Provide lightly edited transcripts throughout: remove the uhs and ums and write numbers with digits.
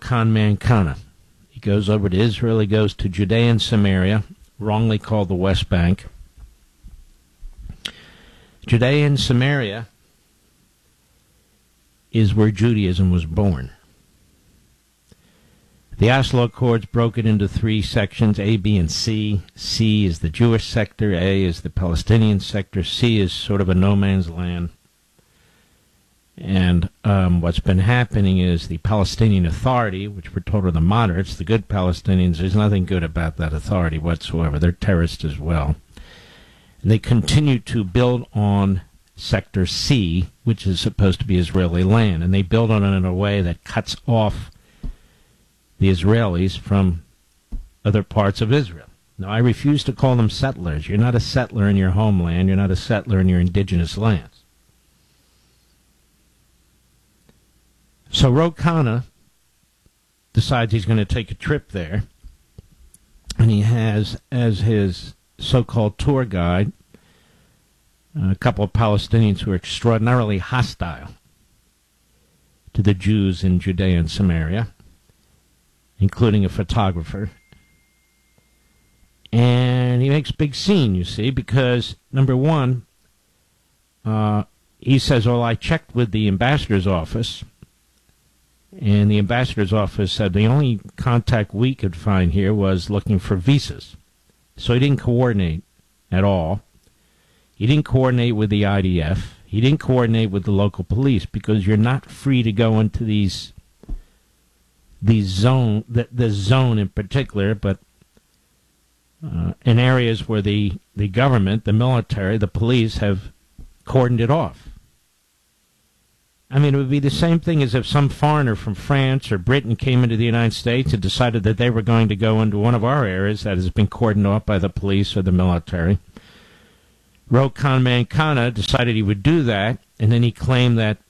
Rokan Mankana. He goes over to Israel. He goes to Judea and Samaria, wrongly called the West Bank. Judea and Samaria is where Judaism was born. The Oslo Accords broke it into three sections, A, B, and C. C is the Jewish sector, A is the Palestinian sector, C is sort of a no-man's land. And what's been happening is the Palestinian Authority, which we're told are the moderates, the good Palestinians, there's nothing good about that authority whatsoever. They're terrorists as well. And they continue to build on Sector C, which is supposed to be Israeli land, and they build on it in a way that cuts off the Israelis from other parts of Israel. Now, I refuse to call them settlers. You're not a settler in your homeland. You're not a settler in your indigenous lands. So Ro Khanna decides he's going to take a trip there, and he has as his so-called tour guide a couple of Palestinians who are extraordinarily hostile to the Jews in Judea and Samaria, including a photographer. And he makes a big scene, you see, because, number one, he says, well, I checked with the ambassador's office, and the ambassador's office said the only contact we could find here was looking for visas. So he didn't coordinate at all. He didn't coordinate with the IDF. He didn't coordinate with the local police, because you're not free to go into the zone in particular, but in areas where the government, the military, the police have cordoned it off. I mean, it would be the same thing as if some foreigner from France or Britain came into the United States and decided that they were going to go into one of our areas that has been cordoned off by the police or the military. Rokan Mankana decided he would do that, and then he claimed that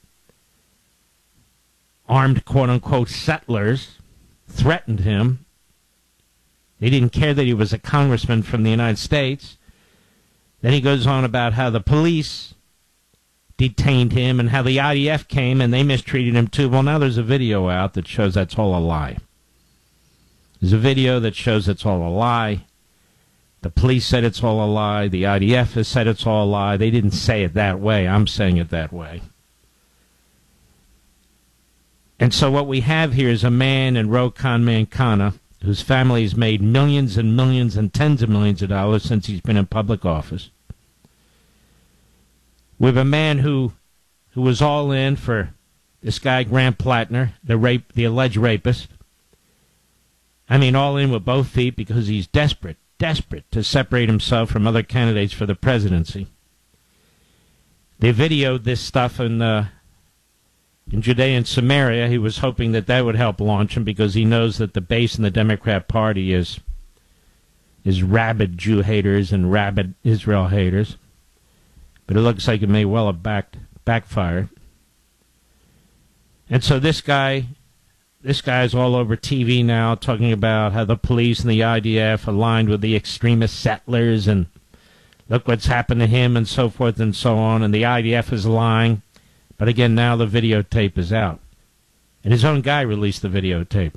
armed, quote-unquote, settlers threatened him. They didn't care that he was a congressman from the United States. Then he goes on about how the police detained him and how the IDF came and they mistreated him too. Well, now there's a video out that shows that's all a lie. There's a video that shows it's all a lie. The police said it's all a lie. The IDF has said it's all a lie. They didn't say it that way. I'm saying it that way. And so what we have here is a man in Rokan Mankana whose family has made millions and millions and tens of millions of dollars since he's been in public office. We have a man who was all in for this guy, Grant Plattner, the alleged rapist. I mean, all in with both feet, because he's desperate to separate himself from other candidates for the presidency. They videoed this stuff in Judea and Samaria. He was hoping that would help launch him, because he knows that the base in the Democrat Party is rabid Jew haters and rabid Israel haters. But it looks like it may well have backfired. And so this guy's all over TV now, talking about how the police and the IDF aligned with the extremist settlers, and look what's happened to him, and so forth and so on, and the IDF is lying. But again, now the videotape is out. And his own guy released the videotape.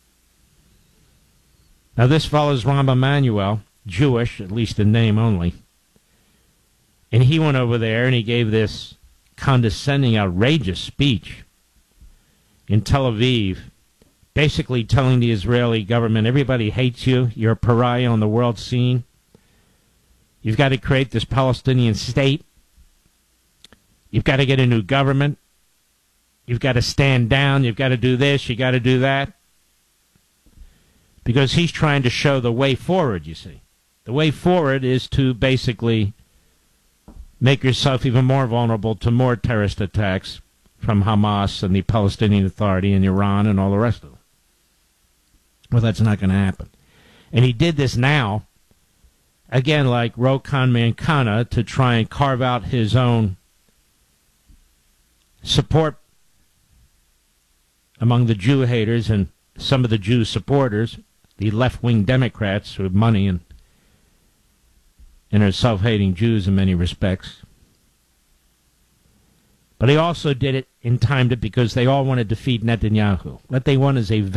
Now this follows Rahm Emanuel, Jewish, at least in name only. And he went over there and he gave this condescending, outrageous speech in Tel Aviv, basically telling the Israeli government, everybody hates you, you're a pariah on the world scene. You've got to create this Palestinian state. You've got to get a new government. You've got to stand down. You've got to do this. You've got to do that. Because he's trying to show the way forward, you see. The way forward is to basically make yourself even more vulnerable to more terrorist attacks from Hamas and the Palestinian Authority and Iran and all the rest of them. Well, that's not going to happen. And he did this now, again, like Rokan Mankana, to try and carve out his own support among the Jew haters and some of the Jew supporters, the left-wing Democrats who have money and are self-hating Jews in many respects. But he also did it and timed it because they all want to defeat Netanyahu. What they want is a